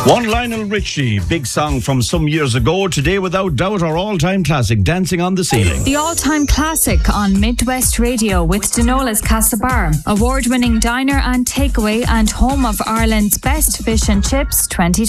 One Lionel Richie, big song from some years ago. Today, without doubt, our all-time classic, Dancing on the Ceiling. The all-time classic on Midwest Radio with Denola's Castlebar, award-winning diner and takeaway and home of Ireland's best fish and chips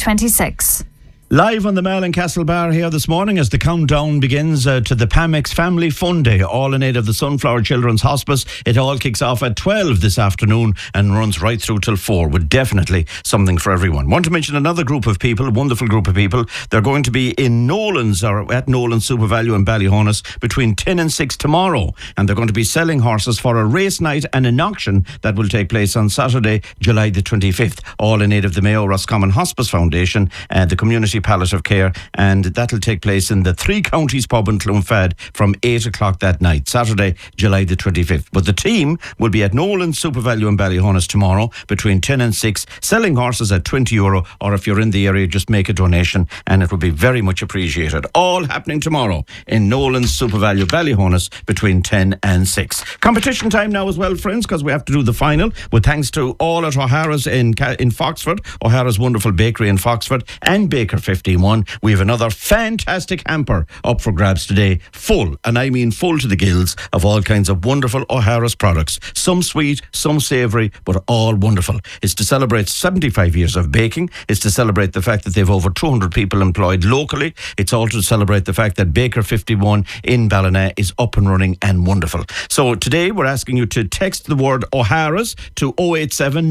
2026. Live on the Mall and Castlebar here this morning as the countdown begins to the Pamex Family Fun Day, all in aid of the Sunflower Children's Hospice. It all kicks off at 12 this afternoon and runs right through till 4, with definitely something for everyone. Want to mention another group of people, a wonderful group of people. They're going to be in Nolan's, or at Nolan's Super Value in Ballyhonus between 10 and 6 tomorrow. And they're going to be selling horses for a race night and an auction that will take place on Saturday, July the 25th, all in aid of the Mayo Roscommon Hospice Foundation and the Community Palliative Care, and that'll take place in the Three Counties pub in Clonfad from 8 o'clock that night, Saturday, July the 25th. But the team will be at Nolan's Super Value in Ballyhonus tomorrow between 10 and 6, selling horses at €20, or if you're in the area, just make a donation and it will be very much appreciated. All happening tomorrow in Nolan's Super Value Ballyhonus between 10 and 6. Competition time now as well, friends, because we have to do the final, with thanks to all at O'Hara's in Foxford, O'Hara's wonderful bakery in Foxford, and Baker 51. We have another fantastic hamper up for grabs today, full, and I mean full to the gills, of all kinds of wonderful O'Hara's products. Some sweet, some savoury, but all wonderful. It's to celebrate 75 years of baking. It's to celebrate the fact that they've over 200 people employed locally. It's also to celebrate the fact that Baker 51 in Ballina is up and running and wonderful. So today we're asking you to text the word O'Hara's to 087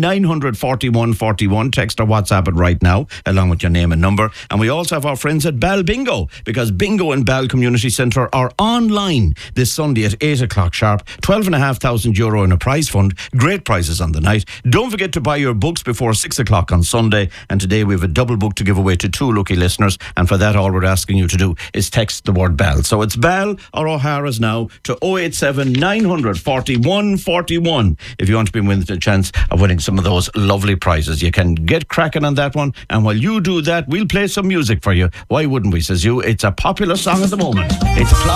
941 41. Text or WhatsApp it right now, along with your name and number. And we also have our friends at Bal Bingo, because Bingo and Bal Community Centre are online this Sunday at 8 o'clock sharp. €12,500 in a prize fund. Great prizes on the night. Don't forget to buy your books before 6 o'clock on Sunday. And today we have a double book to give away to 2 lucky listeners. And for that, all we're asking you to do is text the word Bal. So it's Bal or O'Hara's now to 087 941 41 if you want to be with a chance of winning some of those lovely prizes. You can get cracking on that one. And while you do that, we'll play some music for you. Why wouldn't we, says you? It's a popular song at the moment. It's